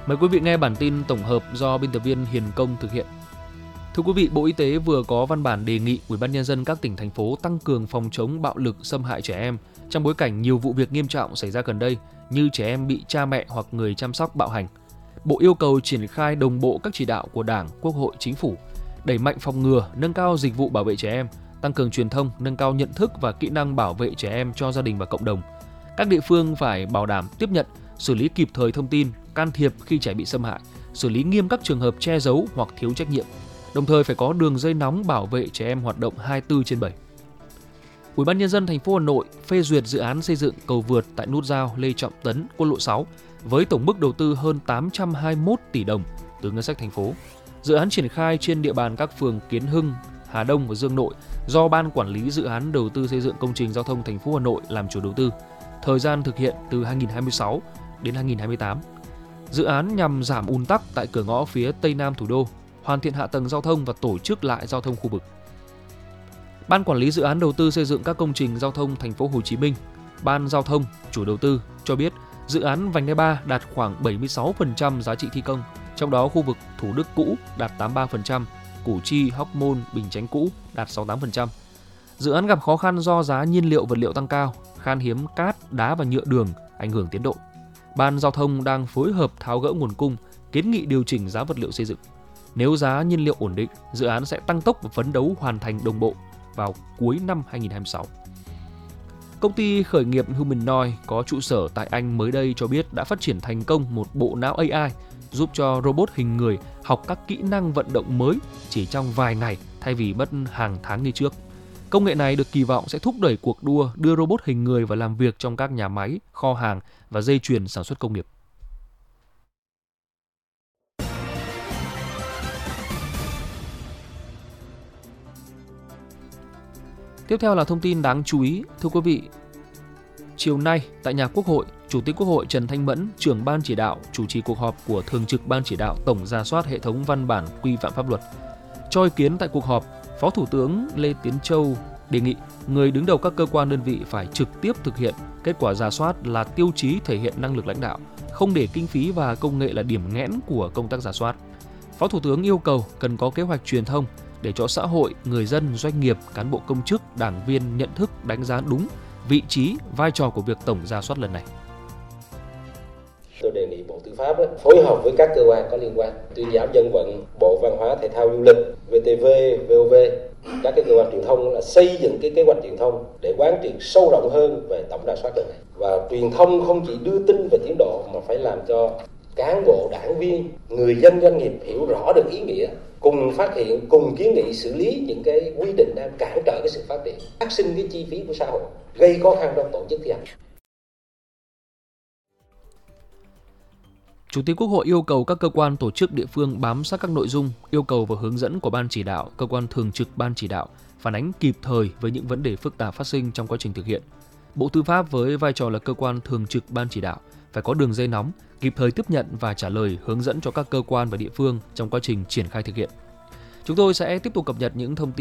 Mời quý vị nghe bản tin tổng hợp do biên tập viên Hiền Công thực hiện. Thưa quý vị, Bộ Y tế vừa có văn bản đề nghị Ủy ban nhân dân các tỉnh thành phố tăng cường phòng chống bạo lực xâm hại trẻ em trong bối cảnh nhiều vụ việc nghiêm trọng xảy ra gần đây như trẻ em bị cha mẹ hoặc người chăm sóc bạo hành. Bộ yêu cầu triển khai đồng bộ các chỉ đạo của Đảng, Quốc hội, Chính phủ, đẩy mạnh phòng ngừa, nâng cao dịch vụ bảo vệ trẻ em, tăng cường truyền thông, nâng cao nhận thức và kỹ năng bảo vệ trẻ em cho gia đình và cộng đồng. Các địa phương phải bảo đảm tiếp nhận, xử lý kịp thời thông tin, can thiệp khi trẻ bị xâm hại, xử lý nghiêm các trường hợp che giấu hoặc thiếu trách nhiệm. Đồng thời phải có đường dây nóng bảo vệ trẻ em hoạt động 24/7. Ủy ban nhân dân thành phố Hà Nội phê duyệt dự án xây dựng cầu vượt tại nút giao Lê Trọng Tấn, Quốc lộ 6 với tổng mức đầu tư hơn 821 tỷ đồng từ ngân sách thành phố. Dự án triển khai trên địa bàn các phường Kiến Hưng, Hà Đông và Dương Nội do Ban Quản lý Dự án Đầu tư xây dựng công trình giao thông thành phố Hà Nội làm chủ đầu tư. Thời gian thực hiện từ 2026 đến 2028. Dự án nhằm giảm ùn tắc tại cửa ngõ phía Tây Nam thủ đô, hoàn thiện hạ tầng giao thông và tổ chức lại giao thông khu vực. Ban Quản lý Dự án Đầu tư xây dựng các công trình giao thông thành phố Hồ Chí Minh, Ban Giao thông, chủ đầu tư cho biết dự án vành đai 3 đạt khoảng 76% giá trị thi công, trong đó khu vực Thủ Đức cũ đạt 83%, Củ Chi, Hóc Môn, Bình Chánh cũ đạt 68%. Dự án gặp khó khăn do giá nhiên liệu vật liệu tăng cao, khan hiếm cát, đá và nhựa đường ảnh hưởng tiến độ. Ban Giao thông đang phối hợp tháo gỡ nguồn cung, kiến nghị điều chỉnh giá vật liệu xây dựng. Nếu giá nhiên liệu ổn định, dự án sẽ tăng tốc và phấn đấu hoàn thành đồng bộ vào cuối năm 2026. Công ty khởi nghiệp Humanoid có trụ sở tại Anh mới đây cho biết đã phát triển thành công một bộ não AI giúp cho robot hình người học các kỹ năng vận động mới chỉ trong vài ngày thay vì mất hàng tháng như trước. Công nghệ này được kỳ vọng sẽ thúc đẩy cuộc đua đưa robot hình người vào làm việc trong các nhà máy, kho hàng và dây chuyền sản xuất công nghiệp. Tiếp theo là thông tin đáng chú ý. Thưa quý vị, chiều nay tại nhà Quốc hội, Chủ tịch Quốc hội Trần Thanh Mẫn, trưởng Ban chỉ đạo, chủ trì cuộc họp của Thường trực Ban chỉ đạo tổng rà soát hệ thống văn bản quy phạm pháp luật. Cho ý kiến tại cuộc họp, Phó Thủ tướng Lê Tiến Châu đề nghị người đứng đầu các cơ quan đơn vị phải trực tiếp thực hiện, kết quả rà soát là tiêu chí thể hiện năng lực lãnh đạo, không để kinh phí và công nghệ là điểm nghẽn của công tác rà soát. Phó Thủ tướng yêu cầu cần có kế hoạch truyền thông để cho xã hội, người dân, doanh nghiệp, cán bộ công chức, đảng viên nhận thức đánh giá đúng vị trí, vai trò của việc tổng rà soát lần này. Tôi đề nghị Bộ Tư pháp phối hợp với các cơ quan có liên quan, Tuyên giáo Dân vận, Bộ Văn hóa Thể thao Du lịch, VTV, VOV, các cơ quan truyền thông là xây dựng cái kế hoạch truyền thông để quán triệt sâu rộng hơn về tổng rà soát lần này. Và truyền thông không chỉ đưa tin về tiến độ mà phải làm cho cán bộ, đảng viên, người dân, doanh nghiệp hiểu rõ được ý nghĩa, cùng phát hiện, cùng kiến nghị xử lý những cái quy định đang cản trở cái sự phát triển, phát sinh cái chi phí của xã hội, gây khó khăn trong tổ chức thi hành. Chủ tịch Quốc hội yêu cầu các cơ quan tổ chức địa phương bám sát các nội dung, yêu cầu và hướng dẫn của Ban chỉ đạo, cơ quan thường trực Ban chỉ đạo, phản ánh kịp thời với những vấn đề phức tạp phát sinh trong quá trình thực hiện. Bộ Tư pháp với vai trò là cơ quan thường trực Ban chỉ đạo phải có đường dây nóng, kịp thời tiếp nhận và trả lời, hướng dẫn cho các cơ quan và địa phương trong quá trình triển khai thực hiện. Chúng tôi sẽ tiếp tục cập nhật những thông tin